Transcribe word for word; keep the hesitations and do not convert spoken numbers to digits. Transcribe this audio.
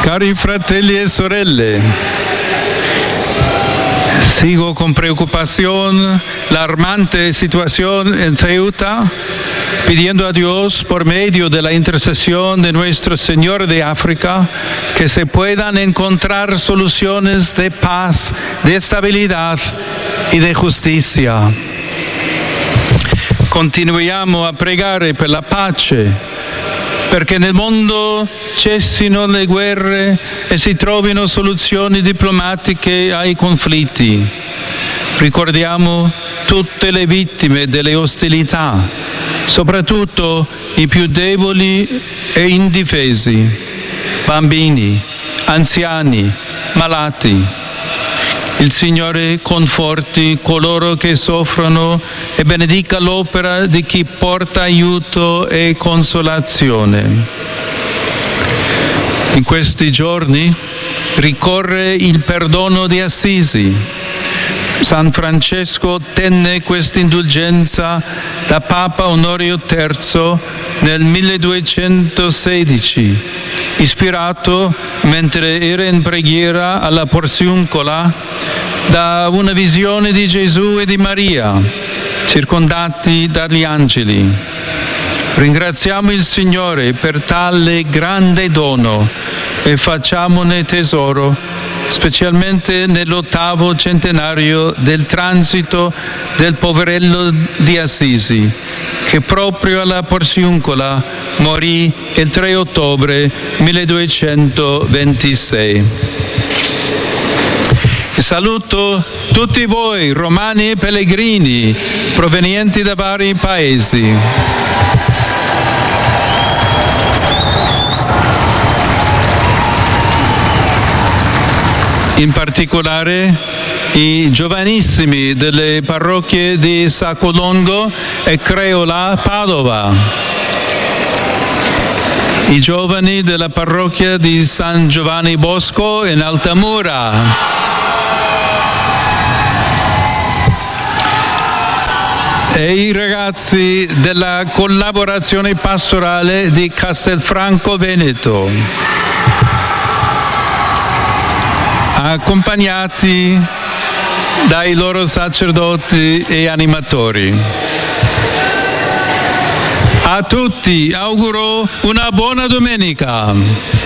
Cari fratelli e sorelle, sigo con preocupación la alarmante situación en Ceuta, pidiendo a Dios, por medio de la intercesión de nuestro Señor de África, que se puedan encontrar soluciones de paz, de estabilidad y de justicia. Continuiamo a pregare per la pace, perché nel mondo cessino le guerre e si trovino soluzioni diplomatiche ai conflitti. Ricordiamo tutte le vittime delle ostilità, soprattutto i più deboli e indifesi, bambini, anziani, malati. Il Signore conforti coloro che soffrono e benedica l'opera di chi porta aiuto e consolazione. In questi giorni ricorre il perdono di Assisi. San Francesco tenne questa indulgenza da Papa Onorio terzo nel milleduecentosedici, ispirato, mentre era in preghiera alla Porziuncola, da una visione di Gesù e di Maria, circondati dagli angeli. Ringraziamo il Signore per tale grande dono e facciamone tesoro, specialmente nell'ottavo centenario del transito del poverello di Assisi, che proprio alla Porziuncola morì il tre ottobre milleduecentoventisei. E saluto tutti voi, romani e pellegrini, provenienti da vari paesi. In particolare i giovanissimi delle parrocchie di Saccolongo e Creola, Padova, i giovani della parrocchia di San Giovanni Bosco in Altamura, e i ragazzi della collaborazione pastorale di Castelfranco Veneto, accompagnati dai loro sacerdoti e animatori. A tutti auguro una buona domenica.